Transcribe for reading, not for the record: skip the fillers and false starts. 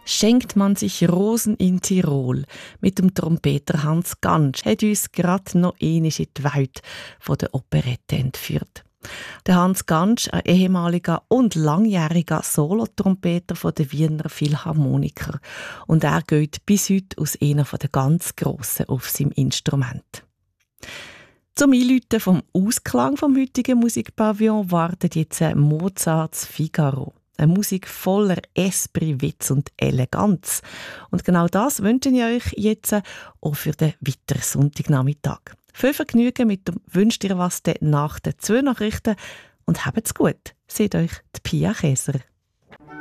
Schenkt man sich Rosen in Tirol mit dem Trompeter Hans Gansch hat uns gerade noch einmal in die Welt von der Operette entführt. Der Hans Gansch, ein ehemaliger und langjähriger Solotrompeter von der Wiener Philharmoniker. Und er geht bis heute als einer der ganz Grossen auf seinem Instrument. Zum Einläuten vom Ausklang vom heutigen Musikpavillon wartet jetzt Mozarts Figaro. Eine Musik voller Esprit, Witz und Eleganz. Und genau das wünsche ich euch jetzt auch für den weiteren Sonntagnachmittag. Viel Vergnügen mit dem «Wünscht ihr was» nach den 2 Nachrichten und habt's gut. Seht euch die Pia Käser.